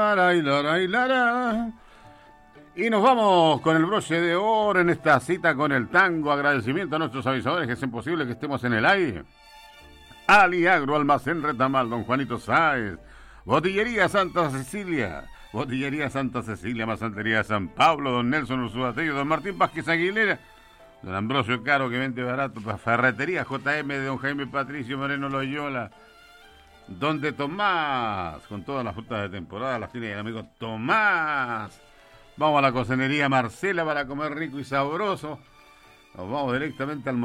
Laray, laray, lara. Y nos vamos con el broche de oro en esta cita con el tango. Agradecimiento a nuestros avisadores que hacen posible que estemos en el aire. Aliagro, Almacén Retamal, don Juanito Sáez. Botillería Santa Cecilia. Botillería Santa Cecilia, Masantería San Pablo, don Nelson Ursuatello, don Martín Vázquez Aguilera, don Ambrosio Caro, que vende barato, para Ferretería JM de don Jaime Patricio Moreno Loyola, don de Tomás, con todas las frutas de temporada, las tiene el amigo Tomás. Vamos a la cocinería Marcela para comer rico y sabroso. Nos vamos directamente al